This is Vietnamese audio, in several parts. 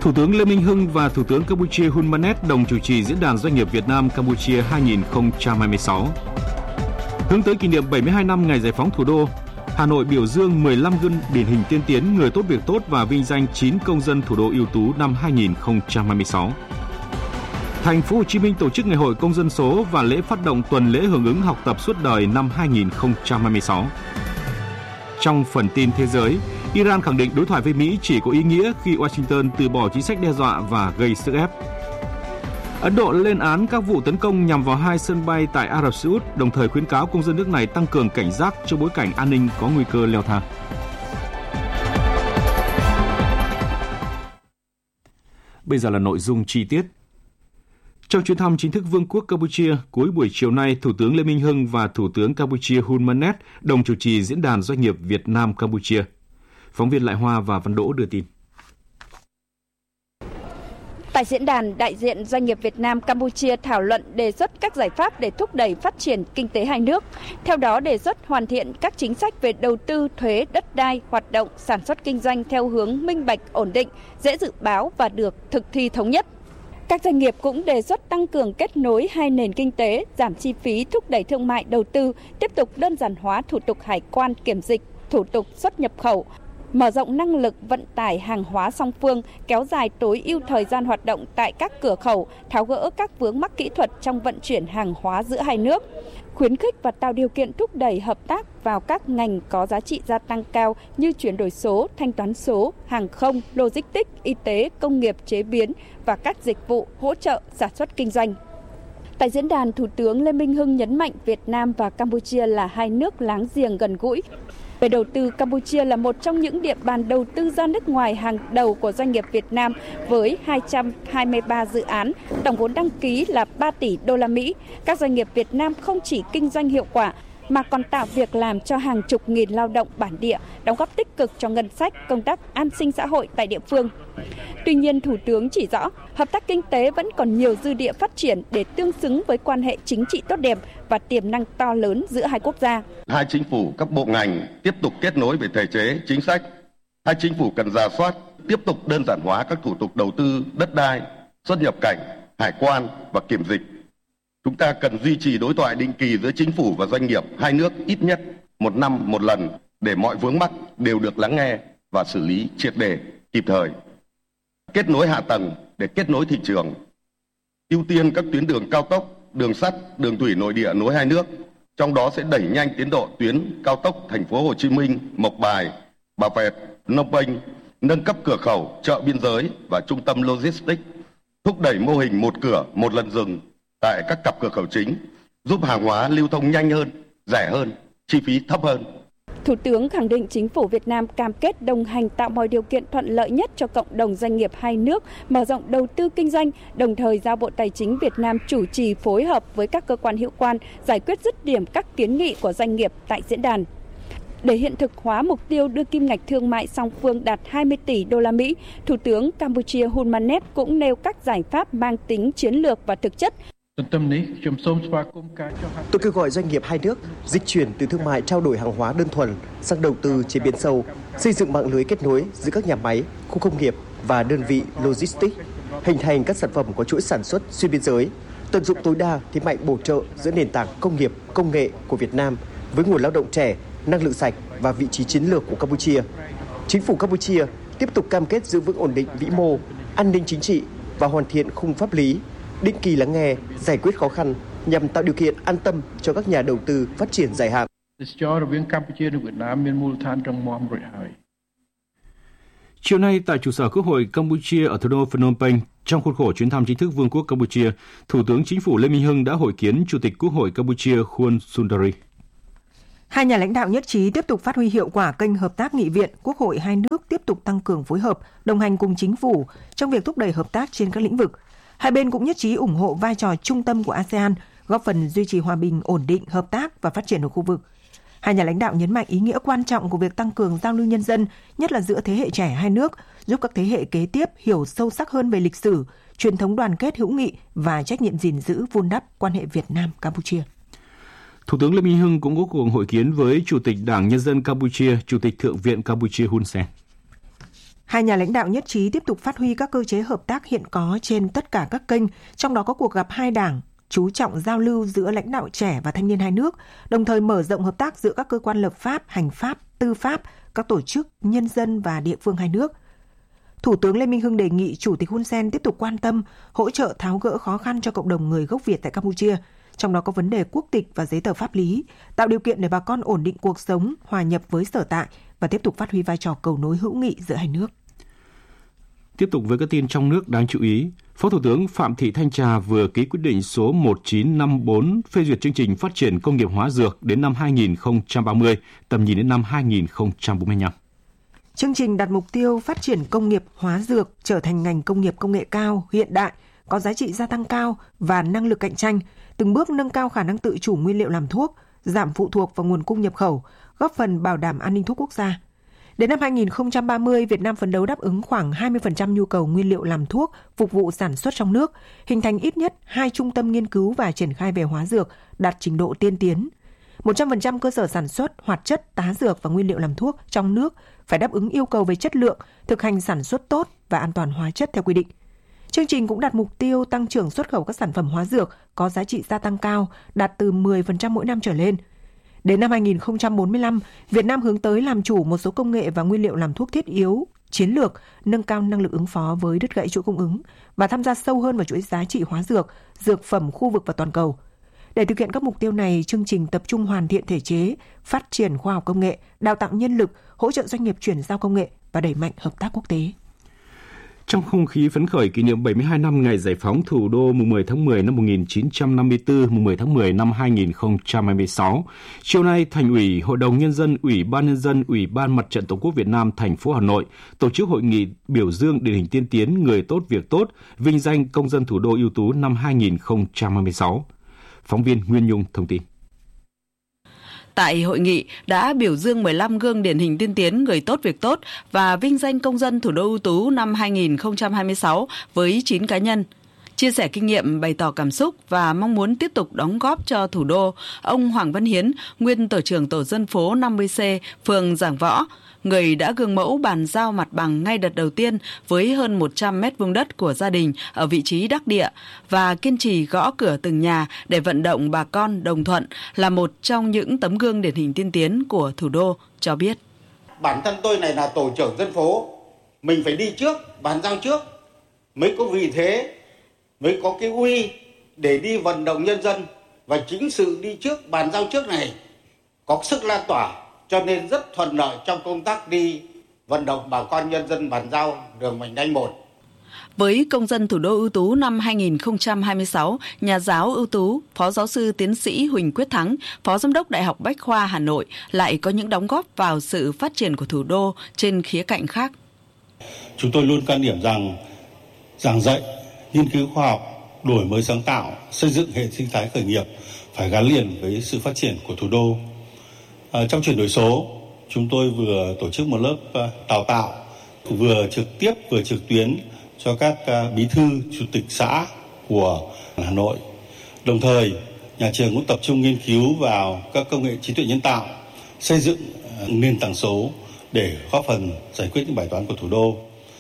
Thủ tướng Lê Minh Hưng và Thủ tướng Campuchia Hun Manet đồng chủ trì Diễn đàn Doanh nghiệp Việt Nam Campuchia 2026. Hướng tới kỷ niệm 72 năm ngày giải phóng thủ đô, Hà Nội biểu dương 15 gương điển hình tiên tiến, người tốt việc tốt và vinh danh 9 công dân thủ đô ưu tú năm 2026. Thành phố Hồ Chí Minh tổ chức Ngày hội Công dân số và lễ phát động tuần lễ hưởng ứng học tập suốt đời năm 2026. Trong phần tin thế giới, Iran khẳng định đối thoại với Mỹ chỉ có ý nghĩa khi Washington từ bỏ chính sách đe dọa và gây sức ép. Ấn Độ lên án các vụ tấn công nhằm vào 2 sân bay tại Ả Rập Xê Út, đồng thời khuyến cáo công dân nước này tăng cường cảnh giác trong bối cảnh an ninh có nguy cơ leo thang. Bây giờ là nội dung chi tiết. Trong chuyến thăm chính thức Vương quốc Campuchia, cuối buổi chiều nay, Thủ tướng Lê Minh Hưng và Thủ tướng Campuchia Hun Manet đồng chủ trì Diễn đàn Doanh nghiệp Việt Nam Campuchia. Phóng viên Lại Hoa và Văn Đỗ đưa tin. Tại diễn đàn, đại diện Doanh nghiệp Việt Nam Campuchia thảo luận đề xuất các giải pháp để thúc đẩy phát triển kinh tế hai nước. Theo đó, đề xuất hoàn thiện các chính sách về đầu tư, thuế, đất đai, hoạt động, sản xuất kinh doanh theo hướng minh bạch, ổn định, dễ dự báo và được thực thi thống nhất. Các doanh nghiệp cũng đề xuất tăng cường kết nối hai nền kinh tế, giảm chi phí, thúc đẩy thương mại đầu tư, tiếp tục đơn giản hóa thủ tục hải quan kiểm dịch, thủ tục xuất nhập khẩu, mở rộng năng lực vận tải hàng hóa song phương, kéo dài tối ưu thời gian hoạt động tại các cửa khẩu, tháo gỡ các vướng mắc kỹ thuật trong vận chuyển hàng hóa giữa hai nước, khuyến khích và tạo điều kiện thúc đẩy hợp tác vào các ngành có giá trị gia tăng cao như chuyển đổi số, thanh toán số, hàng không, logistics, y tế, công nghiệp chế biến và các dịch vụ hỗ trợ sản xuất kinh doanh. Tại diễn đàn, Thủ tướng Lê Minh Hưng nhấn mạnh Việt Nam và Campuchia là hai nước láng giềng gần gũi. Về đầu tư, Campuchia là một trong những địa bàn đầu tư ra nước ngoài hàng đầu của doanh nghiệp Việt Nam với 223 dự án, tổng vốn đăng ký là 3 tỷ đô la Mỹ. Các doanh nghiệp Việt Nam không chỉ kinh doanh hiệu quả mà còn tạo việc làm cho hàng chục nghìn lao động bản địa, đóng góp tích cực cho ngân sách, công tác an sinh xã hội tại địa phương. Tuy nhiên, Thủ tướng chỉ rõ, hợp tác kinh tế vẫn còn nhiều dư địa phát triển để tương xứng với quan hệ chính trị tốt đẹp và tiềm năng to lớn giữa hai quốc gia. Hai chính phủ, các bộ ngành tiếp tục kết nối về thể chế, chính sách. Hai chính phủ cần rà soát, tiếp tục đơn giản hóa các thủ tục đầu tư, đất đai, xuất nhập cảnh, hải quan và kiểm dịch. Chúng ta cần duy trì đối thoại định kỳ giữa chính phủ và doanh nghiệp hai nước ít nhất một năm một lần để mọi vướng mắc đều được lắng nghe và xử lý triệt để, kịp thời. Kết nối hạ tầng để kết nối thị trường. Ưu tiên các tuyến đường cao tốc, đường sắt, đường thủy nội địa nối hai nước. Trong đó sẽ đẩy nhanh tiến độ tuyến cao tốc Thành phố Hồ Chí Minh, Mộc Bài, Bà Vẹt, Phnom Penh, nâng cấp cửa khẩu, chợ biên giới và trung tâm logistics, thúc đẩy mô hình một cửa, một lần dừng tại các cặp cửa khẩu chính, giúp hàng hóa lưu thông nhanh hơn, rẻ hơn, chi phí thấp hơn. Thủ tướng khẳng định chính phủ Việt Nam cam kết đồng hành tạo mọi điều kiện thuận lợi nhất cho cộng đồng doanh nghiệp hai nước, mở rộng đầu tư kinh doanh, đồng thời giao Bộ Tài chính Việt Nam chủ trì phối hợp với các cơ quan hữu quan giải quyết dứt điểm các kiến nghị của doanh nghiệp tại diễn đàn. Để hiện thực hóa mục tiêu đưa kim ngạch thương mại song phương đạt 20 tỷ đô la Mỹ, Thủ tướng Campuchia Hun Manet cũng nêu các giải pháp mang tính chiến lược và thực chất. Tôi kêu gọi doanh nghiệp hai nước dịch chuyển từ thương mại trao đổi hàng hóa đơn thuần sang đầu tư chế biến sâu, xây dựng mạng lưới kết nối giữa các nhà máy, khu công nghiệp và đơn vị logistics, hình thành các sản phẩm có chuỗi sản xuất xuyên biên giới, tận dụng tối đa thế mạnh bổ trợ giữa nền tảng công nghiệp, công nghệ của Việt Nam với nguồn lao động trẻ, năng lượng sạch và vị trí chiến lược của Campuchia. Chính phủ Campuchia tiếp tục cam kết giữ vững ổn định vĩ mô, an ninh chính trị và hoàn thiện khung pháp lý, định kỳ lắng nghe, giải quyết khó khăn nhằm tạo điều kiện an tâm cho các nhà đầu tư phát triển dài hạn. Chiều nay tại trụ sở Quốc hội Campuchia ở thủ đô Phnom Penh, trong khuôn khổ chuyến thăm chính thức Vương quốc Campuchia, Thủ tướng Chính phủ Lê Minh Hưng đã hội kiến Chủ tịch Quốc hội Campuchia Khuôn Sundari. Hai nhà lãnh đạo nhất trí tiếp tục phát huy hiệu quả kênh hợp tác nghị viện, Quốc hội hai nước tiếp tục tăng cường phối hợp, đồng hành cùng chính phủ trong việc thúc đẩy hợp tác trên các lĩnh vực. Hai bên cũng nhất trí ủng hộ vai trò trung tâm của ASEAN, góp phần duy trì hòa bình, ổn định, hợp tác và phát triển ở khu vực. Hai nhà lãnh đạo nhấn mạnh ý nghĩa quan trọng của việc tăng cường giao lưu nhân dân, nhất là giữa thế hệ trẻ hai nước, giúp các thế hệ kế tiếp hiểu sâu sắc hơn về lịch sử, truyền thống đoàn kết hữu nghị và trách nhiệm gìn giữ vun đắp quan hệ Việt Nam-Campuchia. Thủ tướng Lê Minh Hưng cũng có cuộc hội kiến với Chủ tịch Đảng Nhân dân Campuchia, Chủ tịch Thượng viện Campuchia Hun Sen. Hai nhà lãnh đạo nhất trí tiếp tục phát huy các cơ chế hợp tác hiện có trên tất cả các kênh, trong đó có cuộc gặp hai đảng, chú trọng giao lưu giữa lãnh đạo trẻ và thanh niên hai nước, đồng thời mở rộng hợp tác giữa các cơ quan lập pháp, hành pháp, tư pháp, các tổ chức, nhân dân và địa phương hai nước. Thủ tướng Lê Minh Hưng đề nghị Chủ tịch Hun Sen tiếp tục quan tâm, hỗ trợ tháo gỡ khó khăn cho cộng đồng người gốc Việt tại Campuchia, trong đó có vấn đề quốc tịch và giấy tờ pháp lý, tạo điều kiện để bà con ổn định cuộc sống, hòa nhập với sở tại và tiếp tục phát huy vai trò cầu nối hữu nghị giữa hai nước. Tiếp tục với các tin trong nước đáng chú ý, Phó Thủ tướng Phạm Thị Thanh Trà vừa ký quyết định số 1954 phê duyệt chương trình phát triển công nghiệp hóa dược đến năm 2030, tầm nhìn đến năm 2045. Chương trình đặt mục tiêu phát triển công nghiệp hóa dược trở thành ngành công nghiệp công nghệ cao, hiện đại, có giá trị gia tăng cao và năng lực cạnh tranh, từng bước nâng cao khả năng tự chủ nguyên liệu làm thuốc, giảm phụ thuộc vào nguồn cung nhập khẩu, góp phần bảo đảm an ninh thuốc quốc gia. Đến năm 2030, Việt Nam phấn đấu đáp ứng khoảng 20% nhu cầu nguyên liệu làm thuốc phục vụ sản xuất trong nước, hình thành ít nhất 2 trung tâm nghiên cứu và triển khai về hóa dược đạt trình độ tiên tiến. 100% cơ sở sản xuất, hoạt chất, tá dược và nguyên liệu làm thuốc trong nước phải đáp ứng yêu cầu về chất lượng, thực hành sản xuất tốt và an toàn hóa chất theo quy định. Chương trình cũng đặt mục tiêu tăng trưởng xuất khẩu các sản phẩm hóa dược có giá trị gia tăng cao, đạt từ 10% mỗi năm trở lên. Đến năm 2045, Việt Nam hướng tới làm chủ một số công nghệ và nguyên liệu làm thuốc thiết yếu, chiến lược, nâng cao năng lực ứng phó với đứt gãy chuỗi cung ứng và tham gia sâu hơn vào chuỗi giá trị hóa dược, dược phẩm khu vực và toàn cầu. Để thực hiện các mục tiêu này, chương trình tập trung hoàn thiện thể chế, phát triển khoa học công nghệ, đào tạo nhân lực, hỗ trợ doanh nghiệp chuyển giao công nghệ và đẩy mạnh hợp tác quốc tế. Trong không khí phấn khởi kỷ niệm 72 năm ngày giải phóng thủ đô mùng 10 tháng 10 năm 1954, mùng 10 tháng 10 năm 2026, chiều nay Thành ủy, Hội đồng Nhân dân, Ủy ban Nhân dân, Ủy ban Mặt trận Tổ quốc Việt Nam thành phố Hà Nội tổ chức hội nghị biểu dương điển hình tiên tiến người tốt việc tốt, vinh danh công dân thủ đô ưu tú năm 2026. Phóng viên Nguyên Nhung thông tin. Tại hội nghị đã biểu dương 15 gương điển hình tiên tiến người tốt việc tốt và vinh danh công dân thủ đô ưu tú năm 2026 với 9 cá nhân. Chia sẻ kinh nghiệm, bày tỏ cảm xúc và mong muốn tiếp tục đóng góp cho thủ đô, ông Hoàng Văn Hiến, nguyên tổ trưởng tổ dân phố 50C, phường Giảng Võ, người đã gương mẫu bàn giao mặt bằng ngay đợt đầu tiên với hơn 100 mét vuông đất của gia đình ở vị trí đắc địa và kiên trì gõ cửa từng nhà để vận động bà con đồng thuận là một trong những tấm gương điển hình tiên tiến của thủ đô, cho biết. Bản thân tôi này là tổ trưởng dân phố, mình phải đi trước, bàn giao trước, mới có vị thế, mới có cái uy để đi vận động nhân dân, và chính sự đi trước, bàn giao trước này có sức lan tỏa, cho nên rất thuận lợi trong công tác đi vận động bà con nhân dân bàn giao đường vành đai 1. Với công dân thủ đô ưu tú năm 2026, nhà giáo ưu tú, Phó giáo sư tiến sĩ Huỳnh Quyết Thắng, Phó Giám đốc Đại học Bách khoa Hà Nội lại có những đóng góp vào sự phát triển của thủ đô trên khía cạnh khác. Chúng tôi luôn quan điểm rằng giảng dạy, nghiên cứu khoa học, đổi mới sáng tạo, xây dựng hệ sinh thái khởi nghiệp phải gắn liền với sự phát triển của thủ đô. Trong chuyển đổi số, chúng tôi vừa tổ chức một lớp đào tạo vừa trực tiếp vừa trực tuyến cho các bí thư, chủ tịch xã của Hà Nội. Đồng thời, nhà trường cũng tập trung nghiên cứu vào các công nghệ trí tuệ nhân tạo, xây dựng nền tảng số để góp phần giải quyết những bài toán của thủ đô.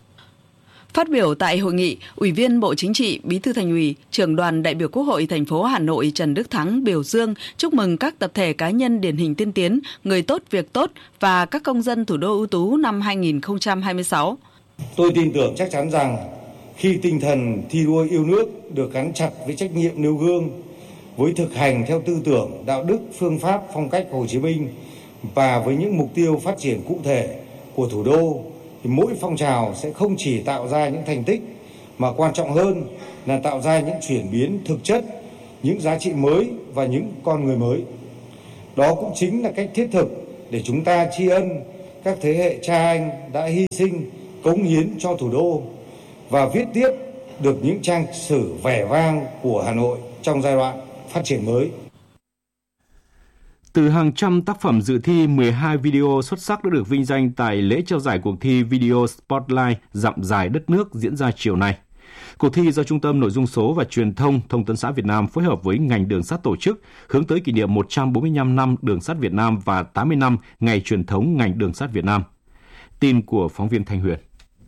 Phát biểu tại hội nghị, Ủy viên Bộ Chính trị, Bí thư Thành ủy, Trưởng đoàn đại biểu Quốc hội thành phố Hà Nội Trần Đức Thắng biểu dương, chúc mừng các tập thể cá nhân điển hình tiên tiến, người tốt việc tốt và các công dân thủ đô ưu tú năm 2026. Tôi tin tưởng chắc chắn rằng khi tinh thần thi đua yêu nước được gắn chặt với trách nhiệm nêu gương, với thực hành theo tư tưởng, đạo đức, phương pháp, phong cách Hồ Chí Minh và với những mục tiêu phát triển cụ thể của thủ đô, thì mỗi phong trào sẽ không chỉ tạo ra những thành tích mà quan trọng hơn là tạo ra những chuyển biến thực chất, những giá trị mới và những con người mới. Đó cũng chính là cách thiết thực để chúng ta tri ân các thế hệ cha anh đã hy sinh, cống hiến cho thủ đô và viết tiếp được những trang sử vẻ vang của Hà Nội trong giai đoạn phát triển mới. Từ hàng trăm tác phẩm dự thi, 12 video xuất sắc đã được vinh danh tại lễ trao giải cuộc thi Video Spotlight dặm dài đất nước diễn ra chiều nay. Cuộc thi do Trung tâm Nội dung số và Truyền thông Thông tấn xã Việt Nam phối hợp với ngành đường sắt tổ chức, hướng tới kỷ niệm 145 năm đường sắt Việt Nam và 80 năm ngày truyền thống ngành đường sắt Việt Nam. Tin của phóng viên Thanh Huyền.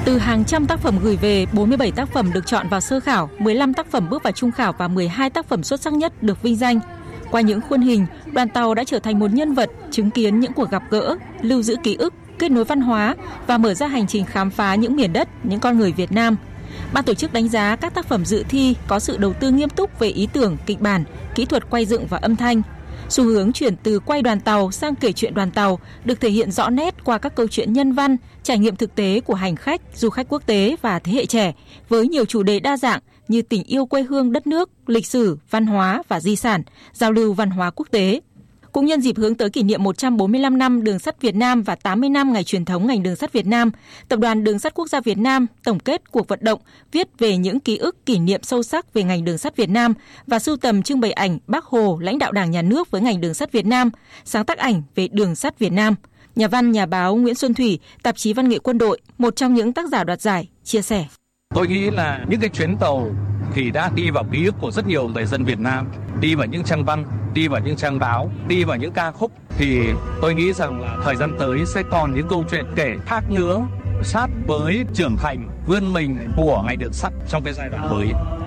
Từ hàng trăm tác phẩm gửi về, 47 tác phẩm được chọn vào sơ khảo, 15 tác phẩm bước vào trung khảo và 12 tác phẩm xuất sắc nhất được vinh danh. Qua những khuôn hình, đoàn tàu đã trở thành một nhân vật, chứng kiến những cuộc gặp gỡ, lưu giữ ký ức, kết nối văn hóa và mở ra hành trình khám phá những miền đất, những con người Việt Nam. Ban tổ chức đánh giá các tác phẩm dự thi có sự đầu tư nghiêm túc về ý tưởng, kịch bản, kỹ thuật quay dựng và âm thanh. Xu hướng chuyển từ quay đoàn tàu sang kể chuyện đoàn tàu được thể hiện rõ nét qua các câu chuyện nhân văn, trải nghiệm thực tế của hành khách, du khách quốc tế và thế hệ trẻ, với nhiều chủ đề đa dạng như tình yêu quê hương đất nước, lịch sử, văn hóa và di sản, giao lưu văn hóa quốc tế. Cũng nhân dịp hướng tới kỷ niệm 145 năm Đường sắt Việt Nam và 80 năm ngày truyền thống ngành đường sắt Việt Nam, Tập đoàn Đường sắt Quốc gia Việt Nam tổng kết cuộc vận động viết về những ký ức kỷ niệm sâu sắc về ngành đường sắt Việt Nam và sưu tầm trưng bày ảnh Bác Hồ, lãnh đạo Đảng, Nhà nước với ngành đường sắt Việt Nam, sáng tác ảnh về đường sắt Việt Nam. Nhà văn, nhà báo Nguyễn Xuân Thủy, tạp chí Văn nghệ Quân đội, một trong những tác giả đoạt giải, chia sẻ. Tôi nghĩ là những cái chuyến tàu thì đã đi vào ký ức của rất nhiều người dân Việt Nam, đi vào những trang văn, đi vào những trang báo, đi vào những ca khúc. Thì tôi nghĩ rằng là thời gian tới sẽ còn những câu chuyện kể khác nữa, sát với trưởng thành, vươn mình của ngành đường sắt trong cái giai đoạn mới.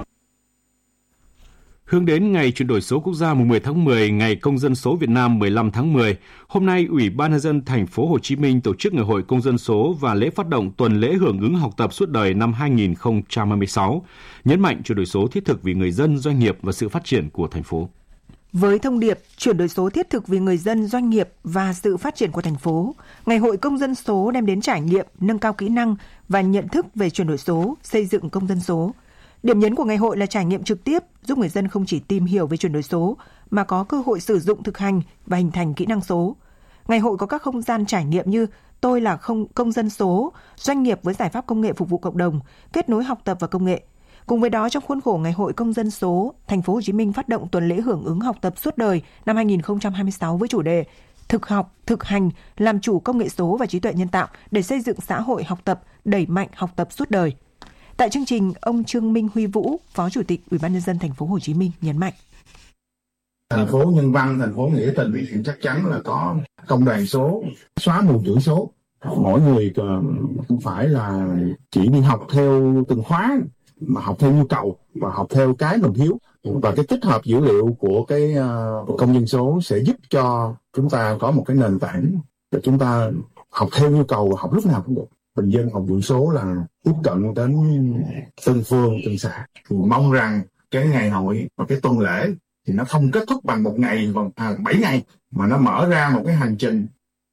Hướng đến ngày chuyển đổi số quốc gia mùng 10 tháng 10, ngày công dân số Việt Nam 15 tháng 10, hôm nay Ủy ban nhân dân thành phố Hồ Chí Minh tổ chức ngày hội công dân số và lễ phát động tuần lễ hưởng ứng học tập suốt đời năm 2026, nhấn mạnh chuyển đổi số thiết thực vì người dân, doanh nghiệp và sự phát triển của thành phố. Với thông điệp chuyển đổi số thiết thực vì người dân, doanh nghiệp và sự phát triển của thành phố, Ngày hội công dân số đem đến trải nghiệm, nâng cao kỹ năng và nhận thức về chuyển đổi số, xây dựng công dân số. Điểm nhấn của ngày hội là trải nghiệm trực tiếp, giúp người dân không chỉ tìm hiểu về chuyển đổi số mà có cơ hội sử dụng, thực hành và hình thành kỹ năng số. Ngày hội có các không gian trải nghiệm như Tôi là công dân số, doanh nghiệp với giải pháp công nghệ phục vụ cộng đồng, kết nối học tập và công nghệ. Cùng với đó, trong khuôn khổ Ngày hội công dân số, Thành phố Hồ Chí Minh phát động tuần lễ hưởng ứng học tập suốt đời năm 2026 với chủ đề Thực học, thực hành, làm chủ công nghệ số và trí tuệ nhân tạo để xây dựng xã hội học tập, đẩy mạnh học tập suốt đời. Tại chương trình, ông Trương Minh Huy Vũ, Phó Chủ tịch Ủy ban nhân dân Thành phố Hồ Chí Minh nhấn mạnh: Thành phố nhân văn, thành phố nghĩa tình thì chắc chắn là có công đoàn số, xóa mù chữ số. Mỗi người không phải là chỉ đi học theo từng khóa, mà học theo nhu cầu và học theo cái mình thiếu. Và cái tích hợp dữ liệu của cái công dân số sẽ giúp cho chúng ta có một cái nền tảng để chúng ta học theo nhu cầu, học lúc nào cũng được. Bình dân học chữ số là tiếp cận đến từng phường, từng xã. Thì mong rằng cái ngày hội và cái tuần lễ thì nó không kết thúc bằng một ngày, bằng 7 ngày, mà nó mở ra một cái hành trình.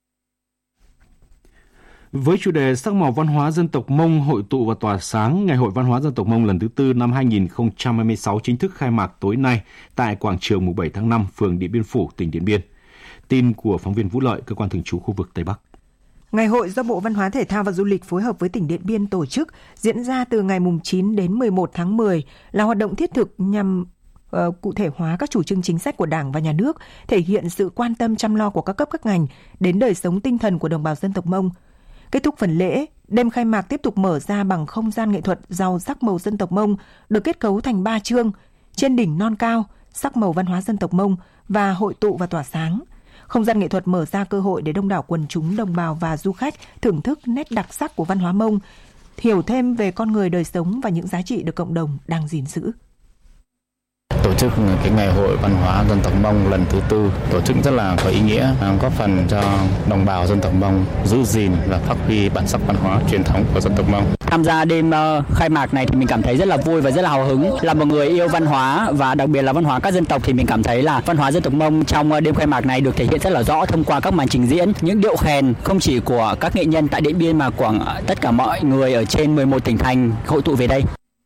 Với chủ đề sắc màu văn hóa dân tộc Mông hội tụ và tỏa sáng, Ngày hội văn hóa dân tộc Mông lần thứ 4 năm 2026 chính thức khai mạc tối nay tại quảng trường mùng 7 tháng 5, phường Điện Biên Phủ, tỉnh Điện Biên. Tin của phóng viên Vũ Lợi, cơ quan thường trú khu vực Tây Bắc. Ngày hội do Bộ Văn hóa Thể thao và Du lịch phối hợp với tỉnh Điện Biên tổ chức, diễn ra từ ngày 9 đến 11 tháng 10, là hoạt động thiết thực nhằm cụ thể hóa các chủ trương chính sách của Đảng và Nhà nước, thể hiện sự quan tâm chăm lo của các cấp các ngành đến đời sống tinh thần của đồng bào dân tộc Mông. Kết thúc phần lễ, đêm khai mạc tiếp tục mở ra bằng không gian nghệ thuật giàu sắc màu dân tộc Mông, được kết cấu thành 3 chương: Trên đỉnh non cao, sắc màu văn hóa dân tộc Mông và Hội tụ và tỏa sáng. Không gian nghệ thuật mở ra cơ hội để đông đảo quần chúng, đồng bào và du khách thưởng thức nét đặc sắc của văn hóa Mông, hiểu thêm về con người, đời sống và những giá trị được cộng đồng đang gìn giữ. Tổ chức cái ngày hội văn hóa dân tộc Mông lần thứ 4 tổ chức rất là có ý nghĩa, góp phần cho đồng bào dân tộc Mông giữ gìn và phát huy bản sắc văn hóa truyền thống của dân tộc Mông. Tham gia đêm khai mạc này thì mình cảm thấy rất là vui và rất là hào hứng. Là một người yêu văn hóa và đặc biệt là văn hóa các dân tộc thì mình cảm thấy là văn hóa dân tộc Mông trong đêm khai mạc này được thể hiện rất là rõ thông qua các màn trình diễn, những điệu khèn không chỉ của các nghệ nhân tại Điện Biên mà của tất cả mọi người ở trên 11 tỉnh thành hội tụ về đây.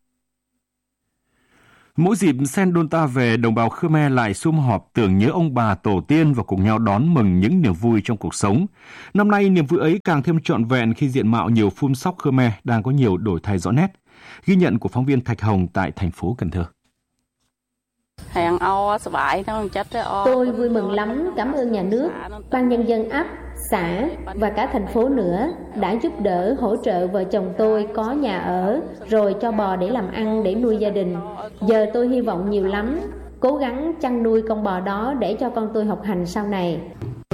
Mỗi dịp Sen Đôn Ta về, đồng bào Khmer lại sum họp tưởng nhớ ông bà tổ tiên và cùng nhau đón mừng những niềm vui trong cuộc sống. Năm nay, niềm vui ấy càng thêm trọn vẹn khi diện mạo nhiều phum sóc Khmer đang có nhiều đổi thay rõ nét. Ghi nhận của phóng viên Thạch Hồng tại thành phố Cần Thơ. Tôi vui mừng lắm, cảm ơn nhà nước, ban nhân dân ấp, xã và cả thành phố nữa đã giúp đỡ hỗ trợ vợ chồng tôi có nhà ở, rồi cho bò để làm ăn để nuôi gia đình. Giờ tôi hy vọng nhiều lắm, cố gắng chăn nuôi con bò đó để cho con tôi học hành sau này.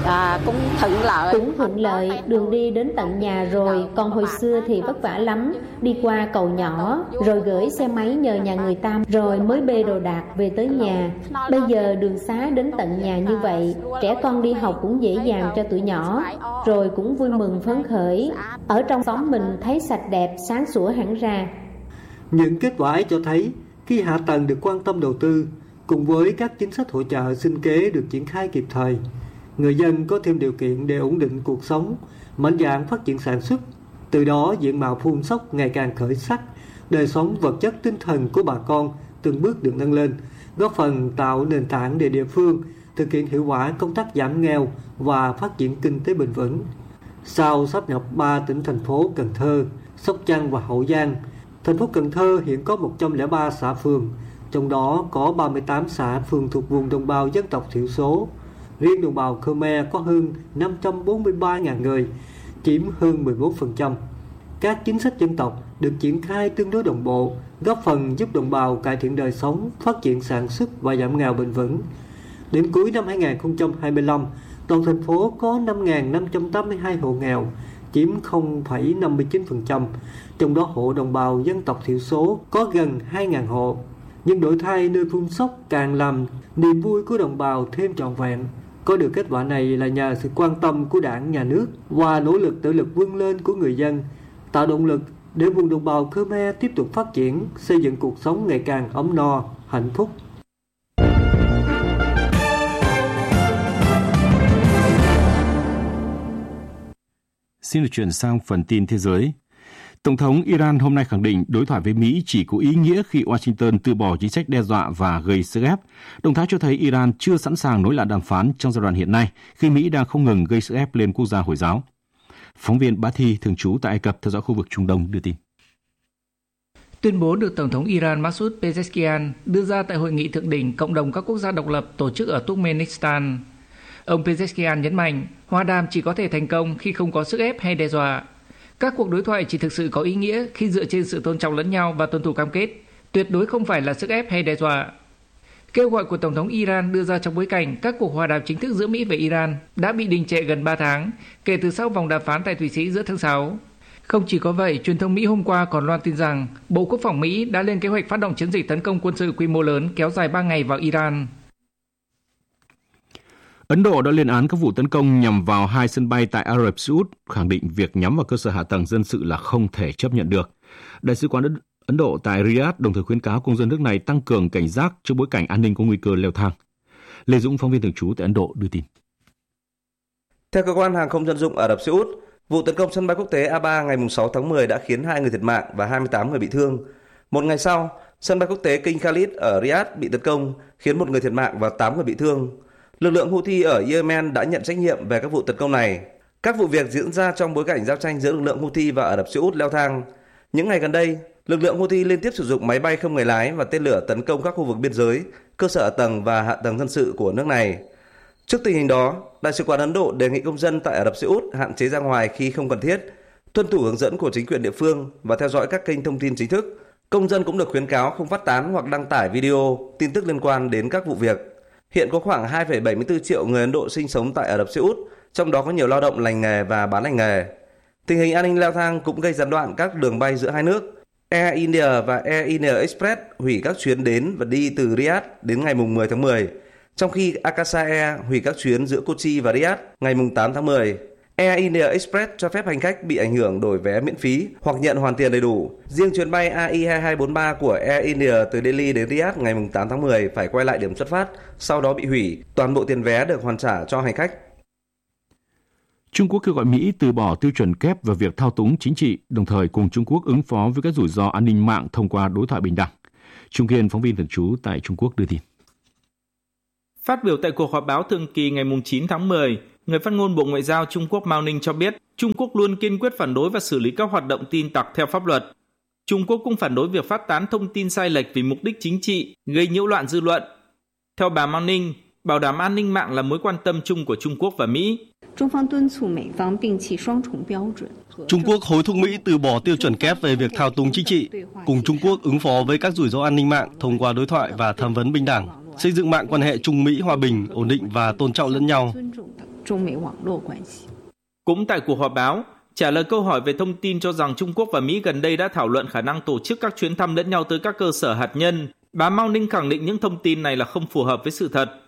Cũng thuận lợi, đường đi đến tận nhà rồi, còn hồi xưa thì vất vả lắm, đi qua cầu nhỏ, rồi gửi xe máy nhờ nhà người ta, rồi mới bê đồ đạc về tới nhà. Bây giờ đường xá đến tận nhà như vậy, trẻ con đi học cũng dễ dàng cho tụi nhỏ, rồi cũng vui mừng phấn khởi. Ở trong xóm mình thấy sạch đẹp, sáng sủa hẳn ra. Những kết quả ấy cho thấy, khi hạ tầng được quan tâm đầu tư, cùng với các chính sách hỗ trợ sinh kế được triển khai kịp thời, người dân có thêm điều kiện để ổn định cuộc sống, mạnh dạn phát triển sản xuất. Từ đó diện mạo Phun Sóc ngày càng khởi sắc, đời sống vật chất tinh thần của bà con từng bước được nâng lên, góp phần tạo nền tảng để địa phương thực hiện hiệu quả công tác giảm nghèo và phát triển kinh tế bền vững. Sau sáp nhập 3 tỉnh thành phố Cần Thơ, Sóc Trăng và Hậu Giang, thành phố Cần Thơ hiện có 103 xã phường, trong đó có 38 xã phường thuộc vùng đồng bào dân tộc thiểu số. Riêng đồng bào Khmer có hơn 543.000 người, chiếm hơn 11%. Các chính sách dân tộc được triển khai tương đối đồng bộ, góp phần giúp đồng bào cải thiện đời sống, phát triển sản xuất và giảm nghèo bền vững. Đến cuối năm 2025, toàn thành phố có 5.582 hộ nghèo, chiếm 0,59%, trong đó hộ đồng bào dân tộc thiểu số có gần 2.000 hộ. Nhưng đổi thay nơi Phun Sóc càng làm niềm vui của đồng bào thêm trọn vẹn. Có được kết quả này là nhờ sự quan tâm của Đảng, Nhà nước và nỗ lực tự lực vươn lên của người dân, tạo động lực để vùng đồng bào Khmer tiếp tục phát triển, xây dựng cuộc sống ngày càng ấm no, hạnh phúc. Xin được chuyển sang phần tin thế giới. Tổng thống Iran hôm nay khẳng định đối thoại với Mỹ chỉ có ý nghĩa khi Washington từ bỏ chính sách đe dọa và gây sức ép. Động thái cho thấy Iran chưa sẵn sàng nối lại đàm phán trong giai đoạn hiện nay khi Mỹ đang không ngừng gây sức ép lên quốc gia Hồi giáo. Phóng viên Bá Thi thường trú tại Ai Cập theo dõi khu vực Trung Đông đưa tin. Tuyên bố được Tổng thống Iran Masoud Pezeshkian đưa ra tại hội nghị thượng đỉnh Cộng đồng các quốc gia độc lập tổ chức ở Turkmenistan. Ông Pezeshkian nhấn mạnh, hòa đàm chỉ có thể thành công khi không có sức ép hay đe dọa. Các cuộc đối thoại chỉ thực sự có ý nghĩa khi dựa trên sự tôn trọng lẫn nhau và tuân thủ cam kết, tuyệt đối không phải là sức ép hay đe dọa. Kêu gọi của Tổng thống Iran đưa ra trong bối cảnh các cuộc hòa đàm chính thức giữa Mỹ và Iran đã bị đình trệ gần 3 tháng kể từ sau vòng đàm phán tại Thụy Sĩ giữa tháng 6. Không chỉ có vậy, truyền thông Mỹ hôm qua còn loan tin rằng Bộ Quốc phòng Mỹ đã lên kế hoạch phát động chiến dịch tấn công quân sự quy mô lớn kéo dài 3 ngày vào Iran. Ấn Độ đã lên án các vụ tấn công nhằm vào 2 sân bay tại Ả Rập Xê Út, khẳng định việc nhắm vào cơ sở hạ tầng dân sự là không thể chấp nhận được. Đại sứ quán Ấn Độ tại Riyadh đồng thời khuyến cáo công dân nước này tăng cường cảnh giác trước bối cảnh an ninh có nguy cơ leo thang. Lê Dũng, phóng viên thường trú tại Ấn Độ đưa tin. Theo cơ quan hàng không dân dụng Ả Rập Xê Út, vụ tấn công sân bay quốc tế A3 ngày 6 tháng 10 đã khiến 2 người thiệt mạng và 28 người bị thương. Một ngày sau, sân bay quốc tế King Khalid ở Riyadh bị tấn công, khiến 1 người thiệt mạng và 8 người bị thương. Lực lượng Houthi ở Yemen đã nhận trách nhiệm về các vụ tấn công này. Các vụ việc diễn ra trong bối cảnh giao tranh giữa lực lượng Houthi và Ả Rập Xê Út leo thang. Những ngày gần đây, lực lượng Houthi liên tiếp sử dụng máy bay không người lái và tên lửa tấn công các khu vực biên giới, cơ sở hạ tầng và hạ tầng dân sự của nước này. Trước tình hình đó, Đại sứ quán Ấn Độ đề nghị công dân tại Ả Rập Xê Út hạn chế ra ngoài khi không cần thiết, tuân thủ hướng dẫn của chính quyền địa phương và theo dõi các kênh thông tin chính thức. Công dân cũng được khuyến cáo không phát tán hoặc đăng tải video, tin tức liên quan đến các vụ việc. Hiện có khoảng 2,74 triệu người Ấn Độ sinh sống tại Ả Rập Xê Út, trong đó có nhiều lao động lành nghề và bán lành nghề. Tình hình an ninh leo thang cũng gây gián đoạn các đường bay giữa hai nước. Air India và Air India Express hủy các chuyến đến và đi từ Riyadh đến ngày 10 tháng 10, trong khi Akasa Air hủy các chuyến giữa Kochi và Riyadh ngày 8 tháng 10. Air India Express cho phép hành khách bị ảnh hưởng đổi vé miễn phí hoặc nhận hoàn tiền đầy đủ. Riêng chuyến bay AI2243 của Air India từ Delhi đến Riyadh ngày 8 tháng 10 phải quay lại điểm xuất phát, sau đó bị hủy. Toàn bộ tiền vé được hoàn trả cho hành khách. Trung Quốc kêu gọi Mỹ từ bỏ tiêu chuẩn kép về việc thao túng chính trị, đồng thời cùng Trung Quốc ứng phó với các rủi ro an ninh mạng thông qua đối thoại bình đẳng. Trung Kiên, phóng viên thường trú tại Trung Quốc đưa tin. Phát biểu tại cuộc họp báo thường kỳ ngày 9 tháng 10, người phát ngôn Bộ Ngoại giao Trung Quốc Mao Ninh cho biết Trung Quốc luôn kiên quyết phản đối và xử lý các hoạt động tin tặc theo pháp luật. Trung Quốc cũng phản đối việc phát tán thông tin sai lệch vì mục đích chính trị, gây nhiễu loạn dư luận. Theo bà Mao Ninh, bảo đảm an ninh mạng là mối quan tâm chung của Trung Quốc và Mỹ. Trung Quốc hối thúc Mỹ từ bỏ tiêu chuẩn kép về việc thao túng chính trị, cùng Trung Quốc ứng phó với các rủi ro an ninh mạng thông qua đối thoại và tham vấn bình đẳng, xây dựng mạng quan hệ Trung Mỹ hòa bình, ổn định và tôn trọng lẫn nhau. Cũng tại cuộc họp báo, trả lời câu hỏi về thông tin cho rằng Trung Quốc và Mỹ gần đây đã thảo luận khả năng tổ chức các chuyến thăm lẫn nhau tới các cơ sở hạt nhân, bà Mao Ninh khẳng định những thông tin này là không phù hợp với sự thật.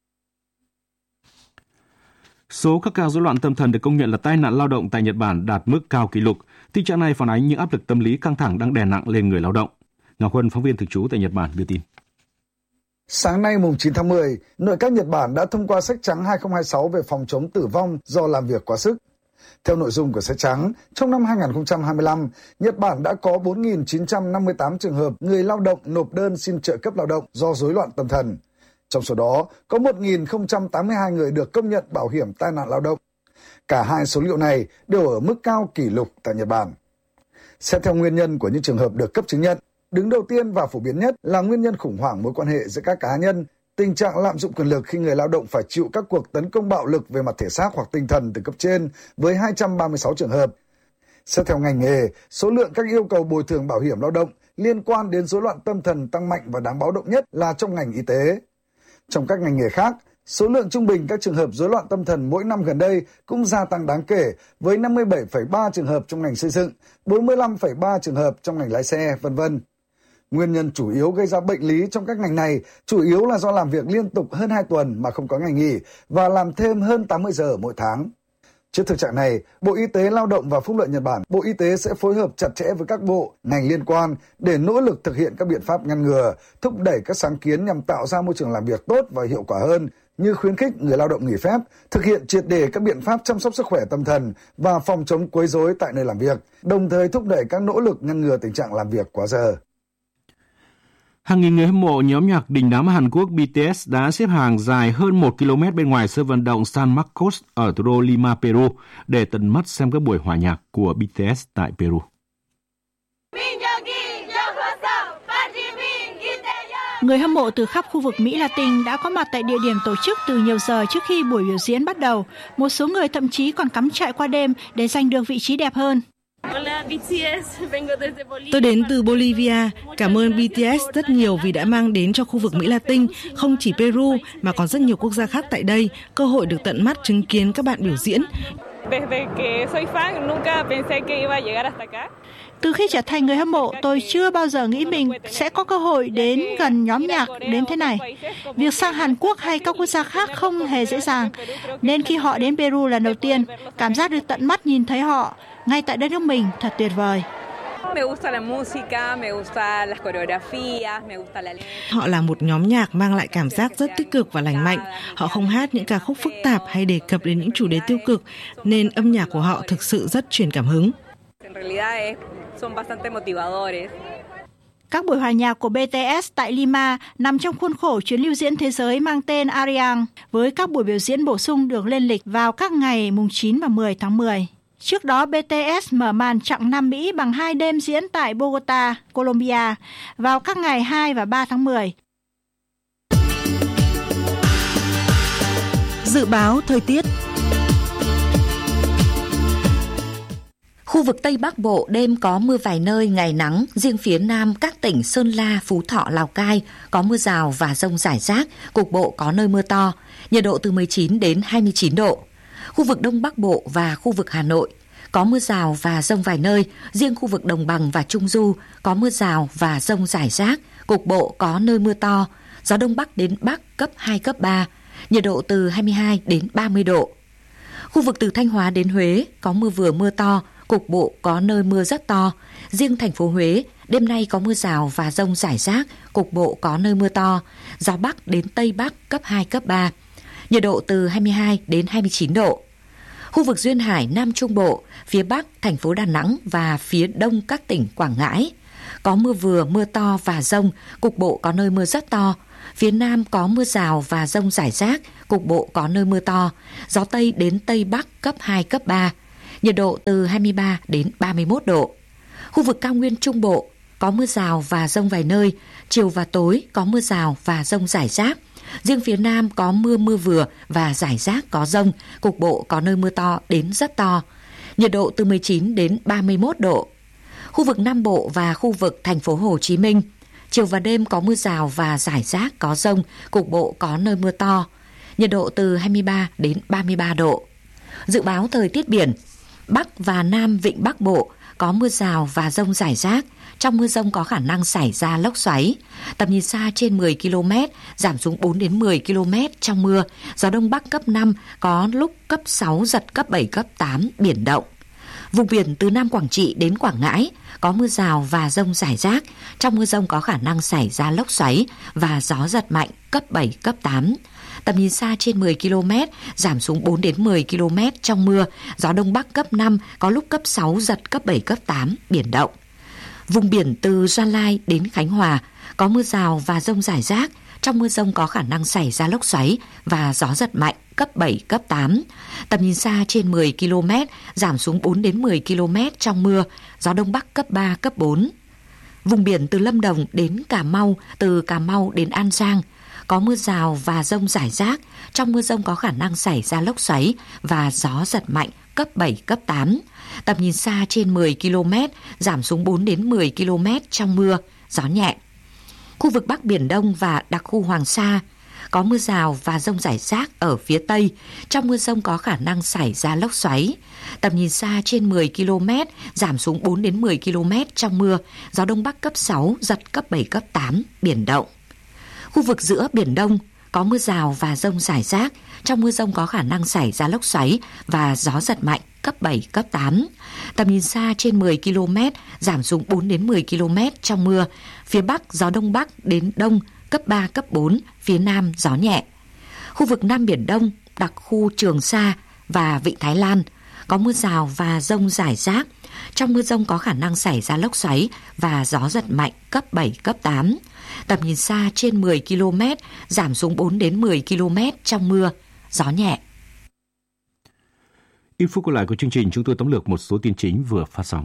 Số các ca rối loạn tâm thần được công nhận là tai nạn lao động tại Nhật Bản đạt mức cao kỷ lục. Tình trạng này phản ánh những áp lực tâm lý căng thẳng đang đè nặng lên người lao động. Ngọc Huân, phóng viên thường trú tại Nhật Bản đưa tin. Sáng nay mùng 9 tháng 10, nội các Nhật Bản đã thông qua sách trắng 2026 về phòng chống tử vong do làm việc quá sức. Theo nội dung của sách trắng, trong năm 2025, Nhật Bản đã có 4.958 trường hợp người lao động nộp đơn xin trợ cấp lao động do rối loạn tâm thần. Trong số đó, có 1.082 người được công nhận bảo hiểm tai nạn lao động. Cả hai số liệu này đều ở mức cao kỷ lục tại Nhật Bản. Xét theo nguyên nhân của những trường hợp được cấp chứng nhận, đứng đầu tiên và phổ biến nhất là nguyên nhân khủng hoảng mối quan hệ giữa các cá nhân, tình trạng lạm dụng quyền lực khi người lao động phải chịu các cuộc tấn công bạo lực về mặt thể xác hoặc tinh thần từ cấp trên với 236 trường hợp. Xét theo ngành nghề, số lượng các yêu cầu bồi thường bảo hiểm lao động liên quan đến rối loạn tâm thần tăng mạnh và đáng báo động nhất là trong ngành y tế. Trong các ngành nghề khác, số lượng trung bình các trường hợp rối loạn tâm thần mỗi năm gần đây cũng gia tăng đáng kể với 57,3 trường hợp trong ngành xây dựng, 45,3 trường hợp trong ngành lái xe, v.v. Nguyên nhân chủ yếu gây ra bệnh lý trong các ngành này chủ yếu là do làm việc liên tục hơn 2 tuần mà không có ngày nghỉ và làm thêm hơn 80 giờ mỗi tháng. Trước thực trạng này, Bộ Y tế Lao động và Phúc lợi Nhật Bản, Bộ Y tế sẽ phối hợp chặt chẽ với các bộ, ngành liên quan để nỗ lực thực hiện các biện pháp ngăn ngừa, thúc đẩy các sáng kiến nhằm tạo ra môi trường làm việc tốt và hiệu quả hơn, như khuyến khích người lao động nghỉ phép, thực hiện triệt để các biện pháp chăm sóc sức khỏe tâm thần và phòng chống quấy rối tại nơi làm việc, đồng thời thúc đẩy các nỗ lực ngăn ngừa tình trạng làm việc quá giờ. Hàng nghìn người hâm mộ nhóm nhạc đình đám Hàn Quốc BTS đã xếp hàng dài hơn 1 km bên ngoài sân vận động San Marcos ở thủ đô Lima, Peru để tận mắt xem các buổi hòa nhạc của BTS tại Peru. Người hâm mộ từ khắp khu vực Mỹ Latin đã có mặt tại địa điểm tổ chức từ nhiều giờ trước khi buổi biểu diễn bắt đầu. Một số người thậm chí còn cắm trại qua đêm để giành được vị trí đẹp hơn. Tôi đến từ Bolivia. Cảm ơn BTS rất nhiều vì đã mang đến cho khu vực Mỹ Latin, không chỉ Peru mà còn rất nhiều quốc gia khác tại đây, cơ hội được tận mắt chứng kiến các bạn biểu diễn. Từ khi trở thành người hâm mộ, tôi chưa bao giờ nghĩ mình sẽ có cơ hội đến gần nhóm nhạc đến thế này. Việc sang Hàn Quốc hay các quốc gia khác không hề dễ dàng, nên khi họ đến Peru lần đầu tiên, cảm giác được tận mắt nhìn thấy họ ngay tại đất nước mình thật tuyệt vời. Họ là một nhóm nhạc mang lại cảm giác rất tích cực và lành mạnh. Họ không hát những ca khúc phức tạp hay đề cập đến những chủ đề tiêu cực, nên âm nhạc của họ thực sự rất truyền cảm hứng. Các buổi hòa nhạc của BTS tại Lima nằm trong khuôn khổ chuyến lưu diễn thế giới mang tên Ariang, với các buổi biểu diễn bổ sung được lên lịch vào các ngày mùng 9 và 10 tháng 10. Trước đó, BTS mở màn chặng Nam Mỹ bằng 2 đêm diễn tại Bogota, Colombia vào các ngày 2 và 3 tháng 10. Dự báo thời tiết. Khu vực Tây Bắc Bộ đêm có mưa vài nơi, ngày nắng. Riêng phía Nam các tỉnh Sơn La, Phú Thọ, Lào Cai có mưa rào và dông rải rác, cục bộ có nơi mưa to. Nhiệt độ từ 19 đến 29 độ. Khu vực Đông Bắc Bộ và khu vực Hà Nội có mưa rào và dông vài nơi. Riêng khu vực Đồng Bằng và Trung Du có mưa rào và dông rải rác, cục bộ có nơi mưa to. Gió Đông Bắc đến Bắc cấp 2, cấp 3. Nhiệt độ từ 22 đến 30 độ. Khu vực từ Thanh Hóa đến Huế có mưa vừa mưa to, cục bộ có nơi mưa rất to. Riêng thành phố Huế, đêm nay có mưa rào và dông rải rác, cục bộ có nơi mưa to. Gió Bắc đến Tây Bắc cấp 2, cấp 3. Nhiệt độ từ 22 đến 29 độ. Khu vực Duyên Hải, Nam Trung Bộ, phía Bắc thành phố Đà Nẵng và phía Đông các tỉnh Quảng Ngãi có mưa vừa, mưa to và dông, cục bộ có nơi mưa rất to. Phía Nam có mưa rào và dông rải rác, cục bộ có nơi mưa to. Gió Tây đến Tây Bắc cấp 2, cấp 3. Nhiệt độ từ 23 đến 31 độ. Khu vực cao nguyên Trung Bộ có mưa rào và dông vài nơi, chiều và tối có mưa rào và dông rải rác. Riêng phía Nam có mưa vừa và rải rác có dông, cục bộ có nơi mưa to đến rất to. Nhiệt độ từ 19 đến 31 độ. Khu vực Nam Bộ và khu vực thành phố Hồ Chí Minh, chiều và đêm có mưa rào và rải rác có dông, cục bộ có nơi mưa to. nhiệt độ từ 23 đến 33 độ. Dự báo thời tiết biển, Bắc và Nam Vịnh Bắc Bộ có mưa rào và dông rải rác. Trong mưa dông có khả năng xảy ra lốc xoáy. Tầm nhìn xa trên 10 km, giảm xuống 4 đến 10 km trong mưa. Gió Đông Bắc cấp 5, có lúc cấp 6, giật cấp 7, cấp 8, biển động. Vùng biển từ Nam Quảng Trị đến Quảng Ngãi có mưa rào và dông rải rác. Trong mưa dông có khả năng xảy ra lốc xoáy và gió giật mạnh cấp 7, cấp 8. Tầm nhìn xa trên 10 km, giảm xuống 4 đến 10 km trong mưa. Gió Đông Bắc cấp 5, có lúc cấp 6, giật cấp 7, cấp 8, biển động. Vùng biển từ Gia Lai đến Khánh Hòa có mưa rào và dông rải rác. Trong mưa dông có khả năng xảy ra lốc xoáy và gió giật mạnh cấp 7, cấp 8. Tầm nhìn xa trên 10 km, giảm xuống 4 đến 10 km trong mưa. Gió Đông Bắc cấp 3, cấp 4. Vùng biển từ Lâm Đồng đến Cà Mau, từ Cà Mau đến An Giang có mưa rào và dông rải rác. Trong mưa dông có khả năng xảy ra lốc xoáy và gió giật mạnh cấp 7, cấp 8. Tầm nhìn xa trên 10 km, giảm xuống 4 đến 10 km trong mưa, gió nhẹ. Khu vực Bắc Biển Đông và đặc khu Hoàng Sa có mưa rào và dông rải rác ở phía Tây. Trong mưa dông có khả năng xảy ra lốc xoáy. Tầm nhìn xa trên 10 km, giảm xuống 4 đến 10 km trong mưa, gió Đông Bắc cấp 6, giật cấp 7, cấp 8, biển động. Khu vực giữa Biển Đông có mưa rào và dông rải rác. Trong mưa dông có khả năng xảy ra lốc xoáy và gió giật mạnh cấp 7, cấp 8. Tầm nhìn xa trên 10 km, giảm xuống 4 đến 10 km trong mưa. Phía Bắc gió Đông Bắc đến Đông cấp 3, cấp 4, phía Nam gió nhẹ. Khu vực Nam Biển Đông, đặc khu Trường Sa và Vịnh Thái Lan có mưa rào và dông rải rác. Trong mưa dông có khả năng xảy ra lốc xoáy và gió giật mạnh cấp 7, cấp 8. Tầm nhìn xa trên 10 km, giảm xuống 4 đến 10 km trong mưa, gió nhẹ. Ít phút còn lại của chương trình, chúng tôi tóm lược một số tin chính vừa phát sóng.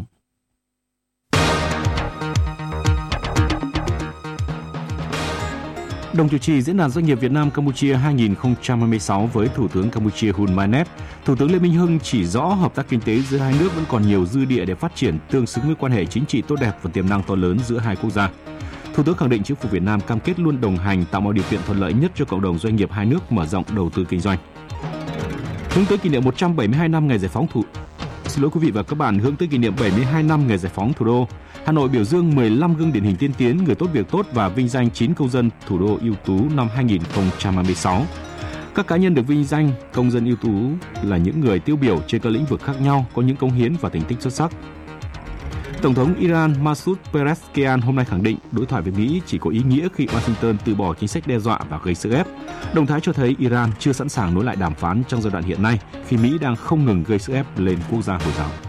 Đồng chủ trì Diễn đàn Doanh nghiệp Việt Nam Campuchia 2026 với Thủ tướng Campuchia Hun Manet, Thủ tướng Lê Minh Hưng chỉ rõ hợp tác kinh tế giữa hai nước vẫn còn nhiều dư địa để phát triển tương xứng với quan hệ chính trị tốt đẹp và tiềm năng to lớn giữa hai quốc gia. Thủ tướng khẳng định chính phủ Việt Nam cam kết luôn đồng hành tạo mọi điều kiện thuận lợi nhất cho cộng đồng doanh nghiệp hai nước mở rộng đầu tư kinh doanh. Hướng tới kỷ niệm 172 năm ngày giải phóng hướng tới kỷ niệm 72 năm ngày giải phóng thủ đô, Hà Nội biểu dương 15 gương điển hình tiên tiến, người tốt việc tốt và vinh danh 9 công dân thủ đô ưu tú năm 2026. Các cá nhân được vinh danh công dân ưu tú là những người tiêu biểu trên các lĩnh vực khác nhau, có những cống hiến và thành tích xuất sắc. Tổng thống Iran Masoud Pezeshkian hôm nay khẳng định đối thoại với Mỹ chỉ có ý nghĩa khi Washington từ bỏ chính sách đe dọa và gây sức ép. Động thái cho thấy Iran chưa sẵn sàng nối lại đàm phán trong giai đoạn hiện nay khi Mỹ đang không ngừng gây sức ép lên quốc gia Hồi giáo.